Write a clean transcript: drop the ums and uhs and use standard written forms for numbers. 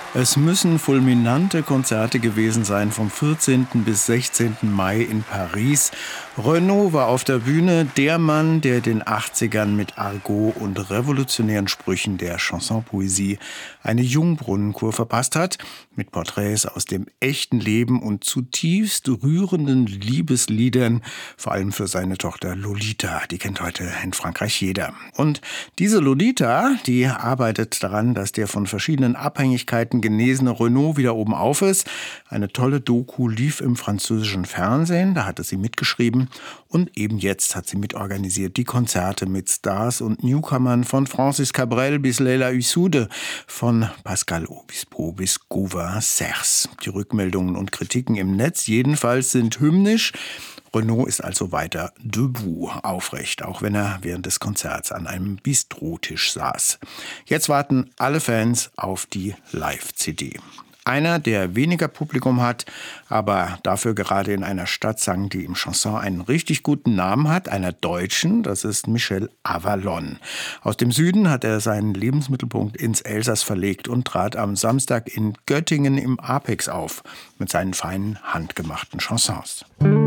Es müssen fulminante Konzerte gewesen sein vom 14. bis 16. Mai in Paris. Renaud war auf der Bühne, der Mann, der den 80ern mit Argot und revolutionären Sprüchen der Chansonpoesie eine Jungbrunnenkur verpasst hat, mit Porträts aus dem echten Leben und zutiefst rührenden Liebesliedern, vor allem für seine Tochter Lolita, die kennt heute in Frankreich jeder. Und diese Lolita, die arbeitet daran, dass der von verschiedenen Abhängigkeiten genesene Renaud wieder oben auf ist. Eine tolle Doku lief im französischen Fernsehen, da hatte sie mitgeschrieben und eben jetzt hat sie mitorganisiert die Konzerte mit Stars und Newcomern von Francis Cabrel bis Leila Issoudi, von Pascal Obispo bis Gauvin Cers. Die Rückmeldungen und Kritiken im Netz jedenfalls sind hymnisch. Renaud ist also weiter debout, aufrecht, auch wenn er während des Konzerts an einem Bistrotisch saß. Jetzt warten alle Fans auf die Live-CD. Einer, der weniger Publikum hat, aber dafür gerade in einer Stadt sang, die im Chanson einen richtig guten Namen hat, einer Deutschen, das ist Michel Avalon. Aus dem Süden hat er seinen Lebensmittelpunkt ins Elsass verlegt und trat am Samstag in Göttingen im Apex auf mit seinen feinen, handgemachten Chansons.